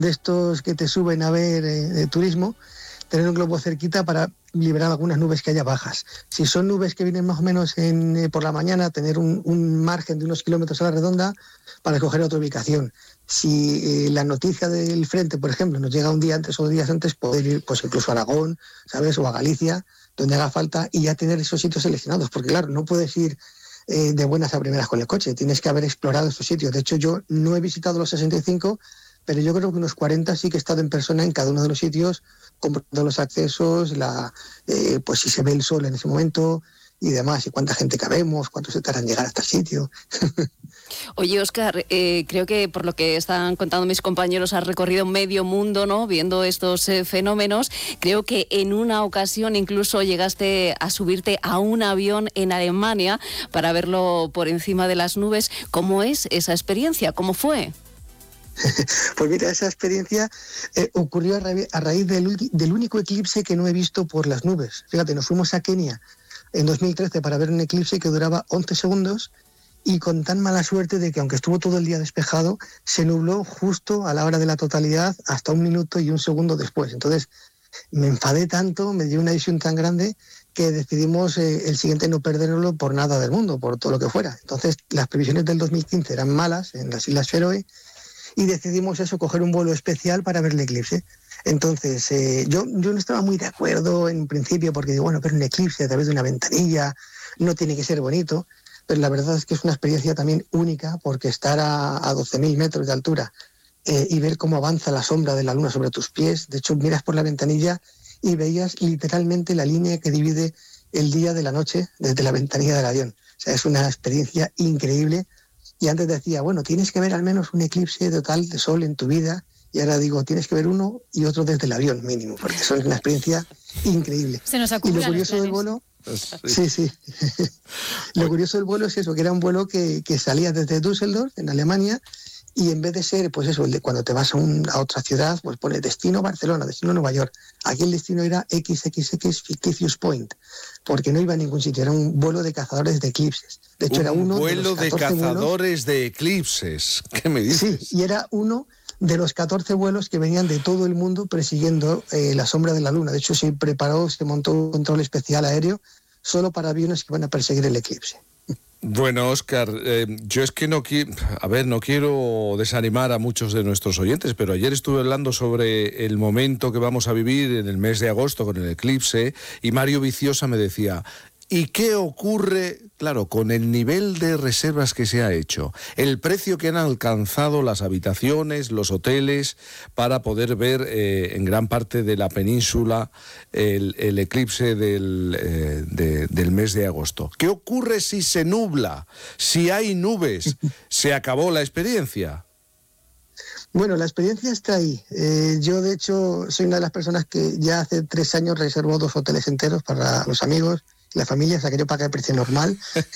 de estos que te suben a ver de turismo, tener un globo cerquita para liberar algunas nubes que haya bajas. Si son nubes que vienen más o menos por la mañana, tener un margen de unos kilómetros a la redonda para escoger otra ubicación. Si la noticia del frente, por ejemplo, nos llega un día antes o 2 días antes, poder ir pues incluso a Aragón, ¿sabes? O a Galicia, donde haga falta, y ya tener esos sitios seleccionados, porque claro, no puedes ir de buenas a primeras con el coche, tienes que haber explorado estos sitios. De hecho, yo no he visitado los 65, pero yo creo que unos 40 sí que he estado en persona en cada uno de los sitios, comprando los accesos, pues si se ve el sol en ese momento y demás, y cuánta gente cabemos, cuánto se tarda en llegar hasta el sitio. Oye, Óscar, creo que por lo que están contando mis compañeros has recorrido medio mundo, ¿no?, viendo estos fenómenos. Creo que en una ocasión incluso llegaste a subirte a un avión en Alemania para verlo por encima de las nubes. ¿Cómo es esa experiencia? ¿Cómo fue? Pues mira, esa experiencia ocurrió a raíz del único eclipse que no he visto por las nubes. Fíjate, nos fuimos a Kenia en 2013 para ver un eclipse que duraba 11 segundos y con tan mala suerte de que aunque estuvo todo el día despejado, se nubló justo a la hora de la totalidad hasta 1 minuto y 1 segundo después. Entonces me enfadé tanto, me dio una visión tan grande que decidimos el siguiente no perderlo por nada del mundo, por todo lo que fuera. Entonces las previsiones del 2015 eran malas en las Islas Feroe y decidimos coger un vuelo especial para ver el eclipse. Entonces yo no estaba muy de acuerdo en principio porque digo, bueno, ver un eclipse a través de una ventanilla no tiene que ser bonito, pero la verdad es que es una experiencia también única porque estar a 12.000 metros de altura y ver cómo avanza la sombra de la luna sobre tus pies. De hecho, miras por la ventanilla y veías literalmente la línea que divide el día de la noche desde la ventanilla del avión. O sea, es una experiencia increíble. Y antes decía, bueno, tienes que ver al menos un eclipse total de sol en tu vida. Y ahora digo, tienes que ver uno y otro desde el avión mínimo, porque eso es una experiencia increíble. Se nos y acumulan lo curioso del vuelo... Sí. Lo curioso del vuelo es eso, que era un vuelo que salía desde Düsseldorf, en Alemania, y en vez de ser, pues eso, el de cuando te vas a otra ciudad, pues pone destino Barcelona, destino Nueva York. Aquí el destino era XXX Fictitious Point, porque no iba a ningún sitio, era un vuelo de cazadores de eclipses. De hecho, era uno vuelo de cazadores de eclipses. ¿Qué me dices? Sí, y era uno de los 14 vuelos que venían de todo el mundo persiguiendo la sombra de la luna. De hecho, se montó un control especial aéreo solo para aviones que van a perseguir el eclipse. Bueno, Óscar, yo es que no quiero desanimar a muchos de nuestros oyentes, pero ayer estuve hablando sobre el momento que vamos a vivir en el mes de agosto con el eclipse y Mario Viciosa me decía, ¿y qué ocurre, claro, con el nivel de reservas que se ha hecho? El precio que han alcanzado las habitaciones, los hoteles, para poder ver en gran parte de la península el eclipse del mes de agosto. ¿Qué ocurre si se nubla? Si hay nubes, ¿se acabó la experiencia? Bueno, la experiencia está ahí. Yo, de hecho, soy una de las personas que ya hace 3 años reservó 2 hoteles enteros para los amigos, la familia, o sea que yo pagué el precio normal.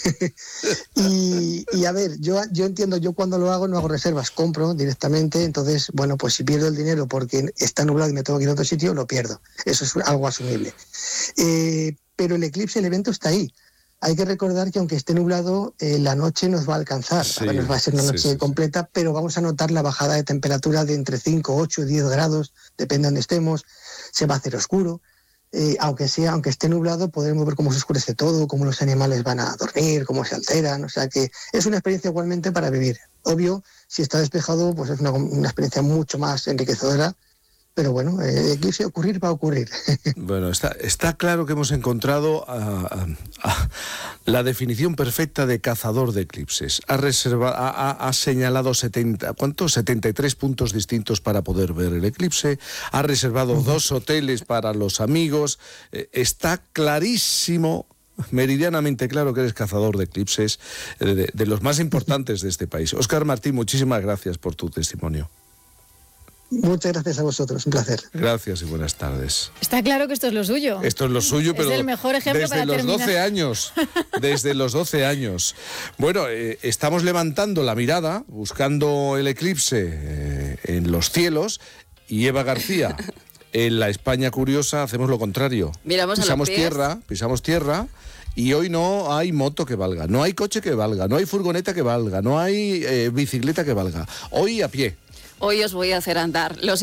y a ver, yo entiendo, yo cuando lo hago no hago reservas, compro directamente, entonces, bueno, pues si pierdo el dinero porque está nublado y me tengo que ir a otro sitio, lo pierdo. Eso es algo asumible. Pero el eclipse, el evento está ahí. Hay que recordar que aunque esté nublado, la noche nos va a alcanzar. Sí, nos va a ser una noche completa, pero vamos a notar la bajada de temperatura de entre 5, 8, 10 grados, depende de donde estemos. Se va a hacer oscuro. Aunque esté nublado, podremos ver cómo se oscurece todo, cómo los animales van a dormir, cómo se alteran. O sea que es una experiencia igualmente para vivir. Obvio, si está despejado, pues es una experiencia mucho más enriquecedora. Pero bueno, eclipse ocurrir va a ocurrir. Bueno, está claro que hemos encontrado la definición perfecta de cazador de eclipses. Ha señalado 73 puntos distintos para poder ver el eclipse. Ha reservado 2 hoteles para los amigos. Está clarísimo, meridianamente claro que eres cazador de eclipses de los más importantes de este país. Óscar Martín, muchísimas gracias por tu testimonio. Muchas gracias a vosotros, un placer. Gracias y buenas tardes. Está claro que esto es lo suyo. Esto es lo suyo, pero es el mejor ejemplo desde para los terminar. 12 años. Desde los 12 años. Bueno, estamos levantando la mirada, buscando el eclipse en los cielos, y Eva García, en la España curiosa, hacemos lo contrario. Pisamos tierra. Y hoy no hay moto que valga, no hay coche que valga, no hay furgoneta que valga, no hay bicicleta que valga. Hoy a pie. Hoy os voy a hacer andar.